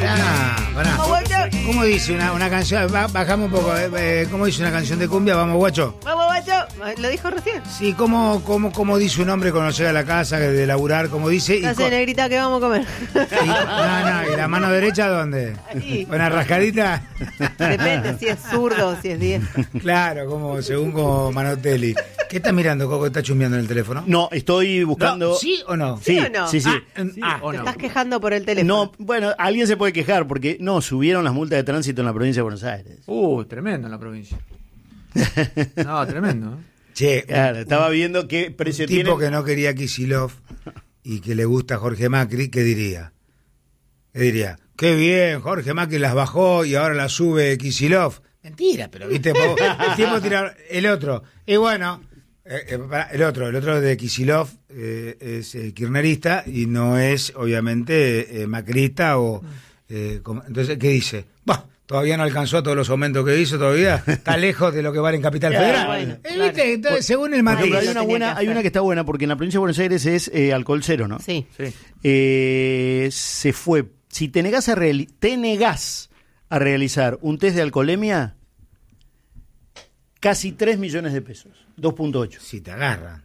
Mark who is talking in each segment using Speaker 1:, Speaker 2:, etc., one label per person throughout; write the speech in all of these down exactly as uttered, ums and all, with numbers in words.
Speaker 1: Pará, pará. ¿Cómo dice una, una canción? Ba- bajamos un poco. Eh, eh, ¿Cómo dice una canción de cumbia? Vamos, guacho.
Speaker 2: Vamos, guacho. ¿Lo dijo recién?
Speaker 1: Sí, ¿cómo, cómo, cómo dice un hombre cuando llega a la casa de laburar? ¿Cómo dice? Y
Speaker 2: No sé,
Speaker 1: co-
Speaker 2: negrita, ¿qué vamos a comer?
Speaker 1: y, no, no, ¿y la mano derecha dónde?
Speaker 2: Ahí.
Speaker 1: ¿Una rascadita?
Speaker 2: Depende si es zurdo o si es diestro.
Speaker 1: Claro, como según como Manotelli. ¿Qué estás mirando, Coco? ¿Estás chumbeando en el teléfono?
Speaker 3: No, estoy buscando...
Speaker 1: No, ¿sí o no?
Speaker 2: ¿Sí o no?
Speaker 3: Sí, sí.
Speaker 1: Ah,
Speaker 4: Sí,
Speaker 1: ah,
Speaker 4: o
Speaker 2: Te
Speaker 4: no.
Speaker 2: estás quejando por el teléfono.
Speaker 3: No, bueno, alguien se puede quejar porque no, subieron las multas de tránsito en la provincia de Buenos Aires.
Speaker 4: Uh, tremendo en la provincia. No, tremendo. ¿eh?
Speaker 1: che,
Speaker 3: Claro,
Speaker 1: un-
Speaker 3: estaba viendo qué
Speaker 1: un
Speaker 3: precio
Speaker 1: tipo
Speaker 3: tiene.
Speaker 1: que no quería Kicillof y que le gusta Jorge Macri, ¿qué diría? ¿Qué diría? Qué bien, Jorge Macri las bajó y ahora las sube Kicillof. Mentira, pero viste, po- el tipo tira el otro. Y bueno, eh, eh, pará, el otro, el otro de Kicillof eh, es eh, kirchnerista y no es, obviamente, eh, macrista o... eh, como- entonces, ¿qué dice? Bah, todavía no alcanzó a todos los aumentos que hizo todavía. Está lejos de lo que vale en Capital
Speaker 3: Claro,
Speaker 1: Federal.
Speaker 2: bueno,
Speaker 1: Eh,
Speaker 2: claro.
Speaker 1: ¿viste? Entonces, según el
Speaker 3: Por
Speaker 1: matiz.
Speaker 3: ejemplo, hay
Speaker 2: lo
Speaker 3: una
Speaker 2: tenía
Speaker 3: buena,
Speaker 2: que
Speaker 3: hay
Speaker 2: hacer.
Speaker 3: una que está buena porque en la provincia de Buenos Aires es eh, alcohol cero, ¿no?
Speaker 2: Sí.
Speaker 4: Sí.
Speaker 3: Eh, se fue. Si te negás a reali- te negás a realizar un test de alcoholemia, casi tres millones de pesos. dos punto ocho.
Speaker 1: Si te agarran.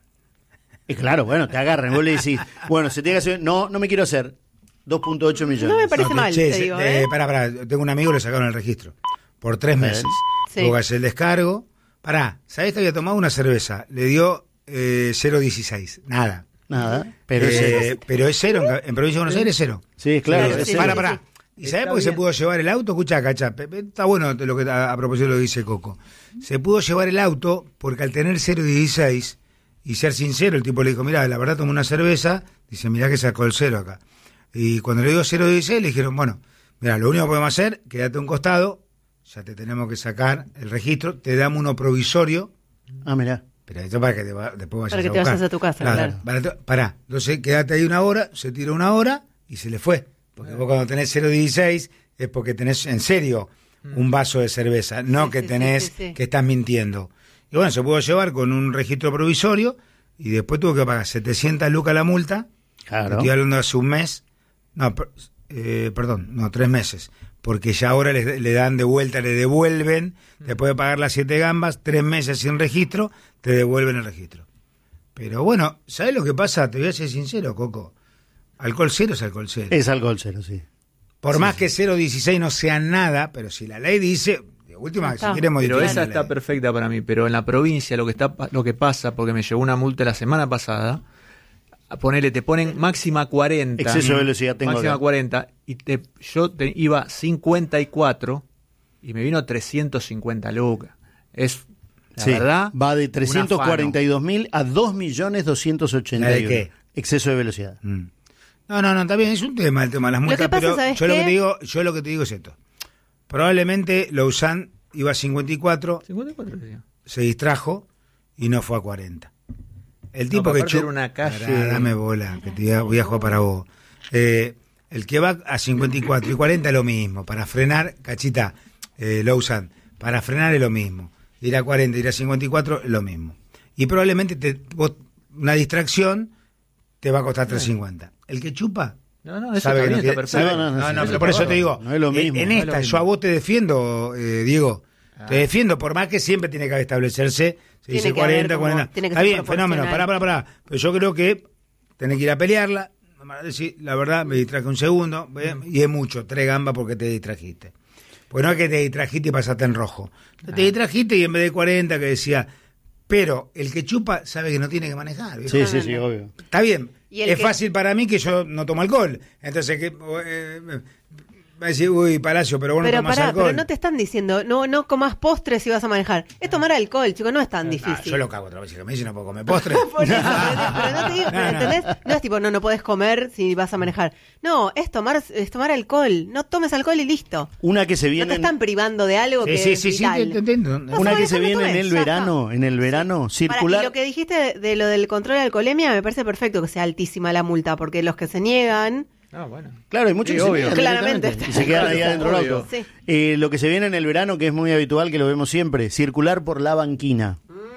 Speaker 3: Y claro, bueno, te agarran. Vos le decís, bueno, se te que hacer. No, no me quiero hacer. dos punto ocho millones.
Speaker 2: No me parece
Speaker 1: No,
Speaker 2: mal,
Speaker 1: che,
Speaker 2: te
Speaker 1: se-
Speaker 2: digo,
Speaker 1: eh,
Speaker 2: ¿eh?
Speaker 1: Pará, pará, tengo un amigo que le sacaron el registro. Por tres meses.
Speaker 2: Sí.
Speaker 1: Luego hace el descargo. Pará, ¿sabés que había tomado una cerveza? Le dio eh, cero coma dieciséis. Nada.
Speaker 3: Nada, pero
Speaker 1: Eh,
Speaker 3: es-
Speaker 1: pero es cero, en, ca- en Provincia de Buenos Aires es cero.
Speaker 3: Sí, claro.
Speaker 2: Sí,
Speaker 3: es
Speaker 2: sí,
Speaker 3: cero.
Speaker 1: Pará,
Speaker 2: sí,
Speaker 1: pará.
Speaker 2: sí.
Speaker 1: ¿Y sabés
Speaker 4: Está
Speaker 1: por qué se
Speaker 4: bien.
Speaker 1: pudo llevar el auto? Escuchá, cacha, Pepe, está bueno lo que a, a propósito de lo que dice Coco. Se pudo llevar el auto porque al tener cero coma dieciséis y ser sincero, el tipo le dijo, mirá, la verdad tomé una cerveza, dice, mirá que sacó el cero acá. Y cuando le dio cero coma dieciséis le dijeron, bueno, mira, lo único que podemos hacer, quédate a un costado, ya te tenemos que sacar el registro, te damos uno provisorio,
Speaker 3: Ah, mirá.
Speaker 1: pero esto para que te va- después vayas
Speaker 2: Para que
Speaker 1: a
Speaker 2: te
Speaker 1: buscar.
Speaker 2: vayas a tu casa, claro.
Speaker 1: Para to- pará, entonces quédate ahí una hora, se tiró una hora y se le fue. Porque vos cuando tenés cero coma dieciséis es porque tenés en serio un vaso de cerveza, no
Speaker 2: Sí,
Speaker 1: que
Speaker 2: sí,
Speaker 1: tenés,
Speaker 2: sí, sí, sí.
Speaker 1: que estás mintiendo. Y bueno, se pudo llevar con un registro provisorio y después tuvo que pagar setecientas lucas la multa.
Speaker 3: Claro.
Speaker 1: Estoy hablando de hace un mes. No, per- eh, perdón, no, tres meses. Porque ya ahora le, le dan de vuelta, le devuelven, después de pagar las siete gambas, tres meses sin registro, te devuelven el registro. Pero bueno, ¿sabes lo que pasa? Te voy a ser sincero, Coco. Alcohol cero es alcohol cero.
Speaker 3: Es alcohol cero, sí.
Speaker 1: Por más que cero coma dieciséis no sea nada, pero si la ley dice, de última,
Speaker 2: Está.
Speaker 1: si quiere modificar
Speaker 4: Pero esa
Speaker 1: la
Speaker 4: está
Speaker 1: ley.
Speaker 4: perfecta para mí. Pero en la provincia lo que está lo que pasa, porque me llegó una multa la semana pasada, a ponele, te ponen máxima cuarenta.
Speaker 3: Exceso de velocidad tengo
Speaker 4: Máxima
Speaker 3: acá.
Speaker 4: cuarenta. Y te, yo te, iba cincuenta y cuatro y me vino trescientos cincuenta lucas. Es, la
Speaker 3: Sí,
Speaker 4: verdad,
Speaker 3: va de
Speaker 4: un
Speaker 3: trescientos cuarenta y dos mil a dos millones doscientos ochenta y uno.
Speaker 1: ¿La de qué?
Speaker 3: Exceso de velocidad.
Speaker 1: Mm. No, no, no, está bien, es un tema el tema de las multas,
Speaker 2: que pasa,
Speaker 1: pero
Speaker 2: ¿sabes
Speaker 1: yo lo
Speaker 2: qué?
Speaker 1: que te digo, yo lo que te digo es esto. Probablemente Lausanne iba a cincuenta y cuatro,
Speaker 4: cincuenta y cuatro decía.
Speaker 1: se distrajo y no fue a cuarenta. El
Speaker 4: No,
Speaker 1: tipo
Speaker 4: pero
Speaker 1: que
Speaker 4: aparte
Speaker 1: chu-
Speaker 4: era una calle-
Speaker 1: Pará, dame bola, que te voy a- voy a jugar para vos. Eh, el que va a cincuenta y cuatro y cuarenta es lo mismo. Para frenar, cachita, eh, Lausanne, para frenar es lo mismo. Ir a cuarenta, ir a cincuenta y cuatro es lo mismo. Y probablemente te, vos- una distracción te va a costar trescientos cincuenta. El que chupa
Speaker 4: No, no, eso
Speaker 1: sabe
Speaker 4: está
Speaker 1: que
Speaker 4: bien,
Speaker 1: no
Speaker 4: está
Speaker 1: quiere-
Speaker 4: perfecto.
Speaker 1: sabe-
Speaker 3: No, no, no,
Speaker 1: no,
Speaker 3: sí,
Speaker 1: no,
Speaker 3: eso
Speaker 1: pero por eso
Speaker 4: está
Speaker 1: te digo,
Speaker 3: bárbaro. No es lo mismo,
Speaker 1: en, en
Speaker 3: no es
Speaker 1: esta
Speaker 4: lo
Speaker 1: yo a
Speaker 4: mismo.
Speaker 1: vos te defiendo, eh, Diego,
Speaker 4: Ah.
Speaker 1: te defiendo, por más que siempre tiene que establecerse, se
Speaker 2: Tiene
Speaker 1: dice
Speaker 2: que haber
Speaker 1: cuarenta,
Speaker 2: como-
Speaker 1: cuarenta,
Speaker 2: tiene que
Speaker 1: está
Speaker 2: ser
Speaker 1: bien, fenómeno, pará,
Speaker 2: proporcional.
Speaker 1: pará, pará, pero yo creo que tenés que ir a pelearla, me van a decir, la verdad, me distraje un segundo, ¿ve? Y es mucho, tres gambas porque te distrajiste. Pues no es que te distrajiste y pasaste en rojo,
Speaker 4: Ah.
Speaker 1: te distrajiste y en vez de cuarenta que decía, pero el que chupa sabe que no tiene que manejar, ¿viejo?
Speaker 3: Sí, sí, sí, obvio.
Speaker 1: Está bien.
Speaker 2: Y el
Speaker 1: Es
Speaker 2: que-
Speaker 1: fácil para mí que yo no tomo alcohol. Entonces, que eh, va a decir, uy, Palacio, pero vos no
Speaker 2: Pero
Speaker 1: tomás
Speaker 2: pará,
Speaker 1: alcohol.
Speaker 2: pero no te están diciendo, no no comas postres si vas a manejar. Es tomar alcohol, chico, no es tan
Speaker 1: Ah,
Speaker 2: difícil.
Speaker 1: yo lo cago otra vez. Si me dice no puedo comer postre.
Speaker 2: Por eso, pero, pero no te digo, pero,
Speaker 1: No, no.
Speaker 2: ¿entendés? No es tipo, no, no puedes comer si vas a manejar. No, es tomar es tomar alcohol. No tomes alcohol y listo.
Speaker 3: Una que se
Speaker 2: No
Speaker 3: viene
Speaker 2: te
Speaker 3: en-
Speaker 2: están privando de algo
Speaker 1: Sí,
Speaker 2: que
Speaker 1: sí,
Speaker 2: es
Speaker 1: sí, sí,
Speaker 2: vital.
Speaker 1: te, te entiendo.
Speaker 2: No
Speaker 3: una
Speaker 2: sabes,
Speaker 3: que se
Speaker 2: no
Speaker 3: viene en
Speaker 2: tomes,
Speaker 3: el
Speaker 2: ya
Speaker 3: verano, en el verano
Speaker 2: Pará,
Speaker 3: circular.
Speaker 2: y lo que dijiste de, de lo del control de alcoholemia me parece perfecto que sea altísima la multa, porque los que se niegan...
Speaker 4: Ah, bueno.
Speaker 3: Claro, hay muchos
Speaker 4: Sí,
Speaker 3: que se
Speaker 4: obvio.
Speaker 3: niegan
Speaker 2: Claramente.
Speaker 3: directamente y se quedan ahí adentro del
Speaker 4: Obvio.
Speaker 3: auto.
Speaker 2: Sí.
Speaker 3: Eh, lo que se viene en el verano, que es muy habitual, que lo vemos siempre, circular por la banquina.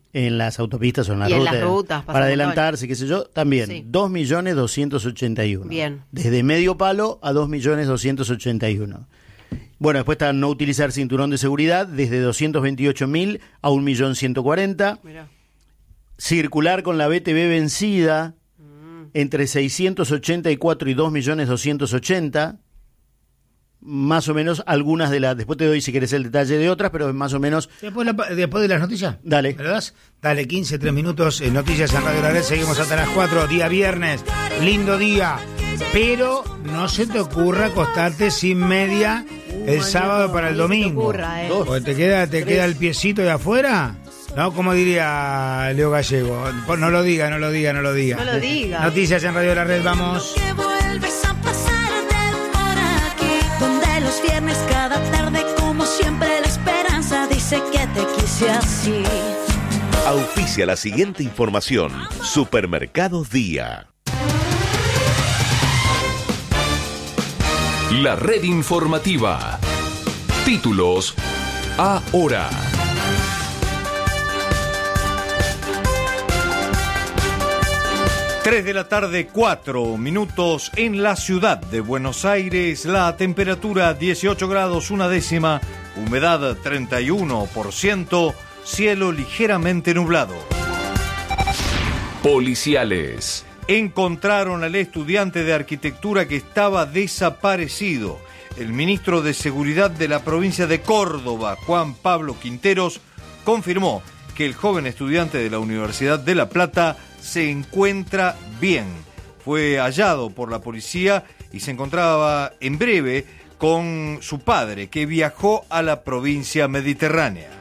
Speaker 3: En las autopistas o en las
Speaker 2: Y en
Speaker 3: rutas.
Speaker 2: las rutas, pasa
Speaker 3: para
Speaker 2: un
Speaker 3: adelantarse, qué sé yo, también.
Speaker 2: Sí.
Speaker 3: dos millones doscientos ochenta y uno.
Speaker 2: Bien.
Speaker 3: Desde medio palo a dos millones doscientos ochenta y uno. Bueno, después está no utilizar cinturón de seguridad desde doscientos veintiocho mil a un millón ciento cuarenta.
Speaker 2: Mirá.
Speaker 3: Circular con la B T V vencida entre seiscientos ochenta y cuatro y dos millones doscientos ochenta. Más o menos algunas de las... Después te doy si querés el detalle de otras, pero más o menos...
Speaker 1: Después, la, después de las noticias.
Speaker 3: Dale.
Speaker 1: ¿Me lo das? Dale, quince, tres minutos. Eh, noticias en Radio La Red. Seguimos hasta las cuatro. Día viernes. Lindo día. Pero no se te ocurra acostarte sin media el sábado para el
Speaker 2: Ni se te
Speaker 1: domingo.
Speaker 2: ocurra, eh.
Speaker 1: Porque te queda, te queda el piecito de afuera. No, como diría Leo Gallego. No lo diga, no lo diga, no lo diga.
Speaker 2: No lo diga.
Speaker 1: Noticias en Radio La Red. Vamos.
Speaker 5: Que vuelves a pasar de por aquí, donde los viernes cada tarde, como siempre, la esperanza dice que te quise así.
Speaker 6: Auspicia la siguiente información. Supermercados Día.
Speaker 7: La red informativa. Títulos ahora.
Speaker 8: tres de la tarde, cuatro minutos en la ciudad de Buenos Aires. La temperatura dieciocho grados, una décima. Humedad treinta y uno por ciento. Cielo ligeramente nublado.
Speaker 7: Policiales.
Speaker 8: Encontraron al estudiante de arquitectura que estaba desaparecido. El ministro de Seguridad de la provincia de Córdoba, Juan Pablo Quinteros, confirmó que el joven estudiante de la Universidad de La Plata se encuentra bien. Fue hallado por la policía y se encontraba en breve con su padre, que viajó a la provincia mediterránea.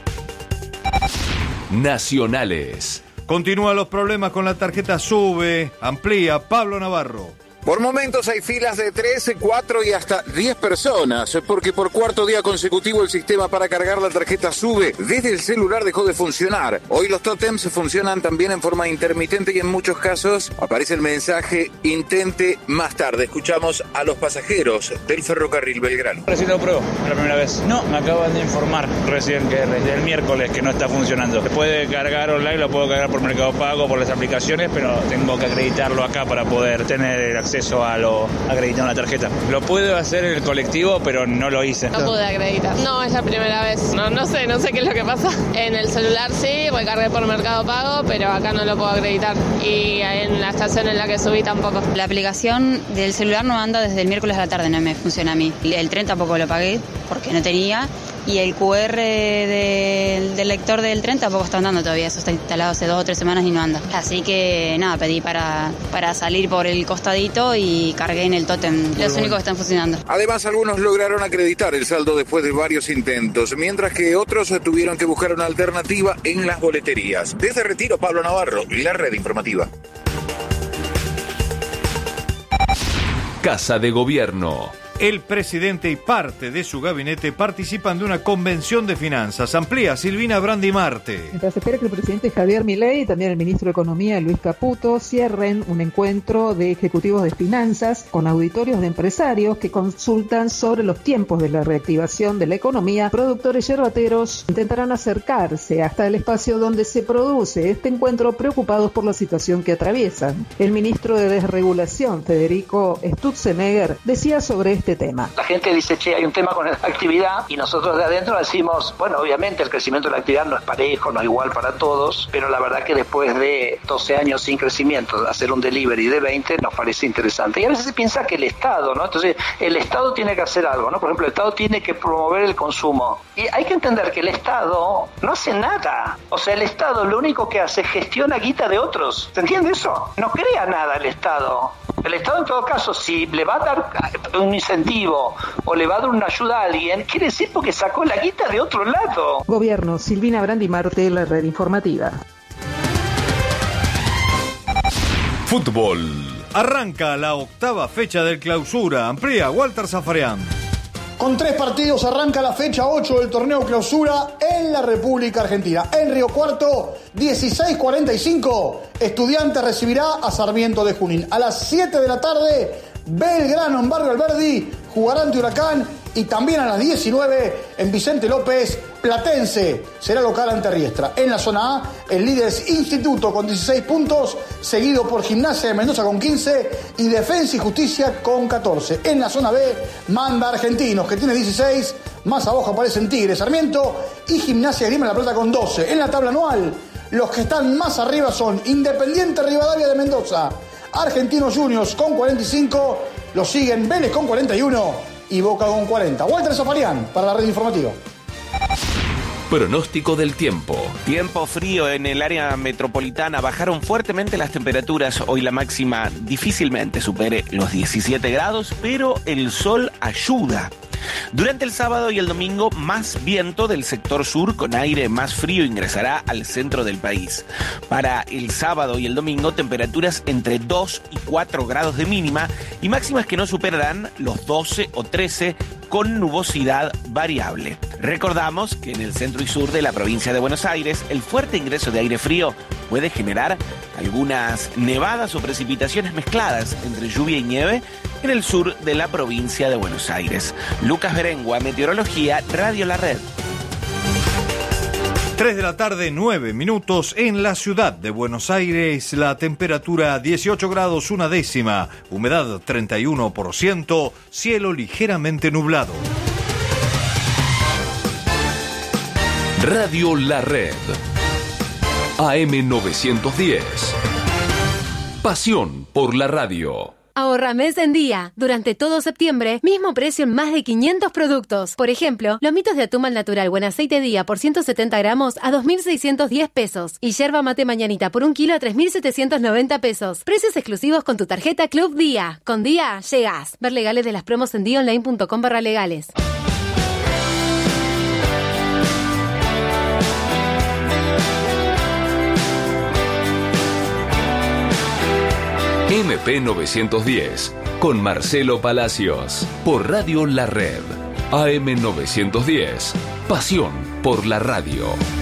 Speaker 7: Nacionales.
Speaker 8: Continúan los problemas con la tarjeta SUBE. Amplía Pablo Navarro.
Speaker 9: Por momentos hay filas de tres, cuatro y hasta diez personas, porque por cuarto día consecutivo el sistema para cargar la tarjeta SUBE desde el celular dejó de funcionar. Hoy los tótems funcionan también en forma intermitente y en muchos casos aparece el mensaje intente más tarde. Escuchamos a los pasajeros del ferrocarril Belgrano.
Speaker 10: Recién lo pruebo, la primera vez. No, me acaban de informar recién que desde el miércoles que no está funcionando. Se puede cargar online, lo puedo cargar por Mercado Pago, por las aplicaciones, pero tengo que acreditarlo acá para poder tener el acceso a lo acreditado en la tarjeta. Lo puedo hacer en el colectivo, pero no lo hice.
Speaker 11: No pude acreditar. No, es la primera vez. No, no sé, no sé qué es lo que pasa. En el celular sí, recargué por Mercado Pago, pero acá no lo puedo acreditar. Y en la estación en la que subí tampoco.
Speaker 12: La aplicación del celular no anda desde el miércoles a la tarde, no me funciona a mí. El tren tampoco lo pagué porque no tenía. Y el Q R de, del lector del tren tampoco está andando todavía. Eso está instalado hace dos o tres semanas y no anda. Así que nada, pedí para, para salir por el costadito y cargué en el tótem. Los únicos que están funcionando.
Speaker 9: Además, algunos lograron acreditar el saldo después de varios intentos, mientras que otros tuvieron que buscar una alternativa en las boleterías. Desde Retiro, Pablo Navarro, la red informativa.
Speaker 7: Casa de Gobierno.
Speaker 8: El presidente y parte de su gabinete participan de una convención de finanzas. Amplía Silvina Brandi Marte.
Speaker 13: Mientras se espera que el presidente Javier Milei y también el ministro de Economía Luis Caputo cierren un encuentro de ejecutivos de finanzas con auditorios de empresarios que consultan sobre los tiempos de la reactivación de la economía, productores yerbateros intentarán acercarse hasta el espacio donde se produce este encuentro preocupados por la situación que atraviesan. El ministro de Desregulación, Federico Sturzenegger, decía sobre este tema.
Speaker 14: La gente dice, che, hay un tema con la actividad y nosotros de adentro decimos, bueno, obviamente el crecimiento de la actividad no es parejo, no es igual para todos, pero la verdad que después de doce años sin crecimiento, hacer un delivery de veinte nos parece interesante. Y a veces se piensa que el Estado, ¿no? Entonces, el Estado tiene que hacer algo, ¿no? Por ejemplo, el Estado tiene que promover el consumo. Y hay que entender que el Estado no hace nada. O sea, el Estado lo único que hace es gestiona guita de otros. ¿Se entiende eso? No crea nada el Estado. El Estado, en todo caso, si le va a dar un incentivo o le va a dar una ayuda a alguien, quiere decir porque sacó la guita de otro lado.
Speaker 13: Gobierno, Silvina Brandi Marte, la red informativa.
Speaker 7: Fútbol.
Speaker 8: Arranca la octava fecha del Clausura. Amplía Walter Zafarian.
Speaker 15: Con tres partidos arranca la fecha ocho del torneo Clausura en la República Argentina. En Río Cuarto, dieciséis cuarenta y cinco, Estudiantes recibirá a Sarmiento de Junín. A las siete de la tarde, Belgrano en Barrio Alberdi jugará ante Huracán Y también a las diecinueve en Vicente López, Platense será local ante Riestra. En la zona A, el líder es Instituto con dieciséis puntos, seguido por Gimnasia de Mendoza con quince y Defensa y Justicia con catorce. En la zona B, manda Argentinos, que tiene dieciséis. Más abajo aparecen Tigre, Sarmiento y Gimnasia de Grima de la Plata con doce. En la tabla anual, los que están más arriba son Independiente Rivadavia de Mendoza, Argentinos Juniors con cuarenta y cinco, los siguen Vélez con cuarenta y uno y Boca con cuarenta. Walter Zafarian para la red informativa.
Speaker 7: Pronóstico del tiempo.
Speaker 16: Tiempo frío en el área metropolitana. Bajaron fuertemente las temperaturas. Hoy la máxima difícilmente supere los diecisiete grados, pero el sol ayuda. Durante el sábado y el domingo, más viento del sector sur con aire más frío ingresará al centro del país. Para el sábado y el domingo, temperaturas entre dos y cuatro grados de mínima y máximas que no superarán los doce o trece con nubosidad variable. Recordamos que en el centro y sur de la provincia de Buenos Aires, el fuerte ingreso de aire frío puede generar algunas nevadas o precipitaciones mezcladas entre lluvia y nieve en el sur de la provincia de Buenos Aires. Lucas Berengua, Meteorología, Radio La Red.
Speaker 8: tres de la tarde, nueve minutos en la ciudad de Buenos Aires. La temperatura dieciocho grados, una décima. Humedad treinta y uno por ciento. Cielo ligeramente nublado.
Speaker 7: Radio La Red. A M novecientos diez. Pasión por la radio.
Speaker 17: Ahorra mes en día. Durante todo septiembre, mismo precio en más de quinientos productos. Por ejemplo, lomitos de atún al natural buen aceite día por ciento setenta gramos a dos mil seiscientos diez pesos. Y yerba mate mañanita por un kilo a tres mil setecientos noventa pesos. Precios exclusivos con tu tarjeta Club Día. Con Día, llegás. Ver legales de las promos en día online punto com barra legales.
Speaker 7: M P novecientos diez, con Marcelo Palacios, por Radio La Red. A M novecientos diez, pasión por la radio.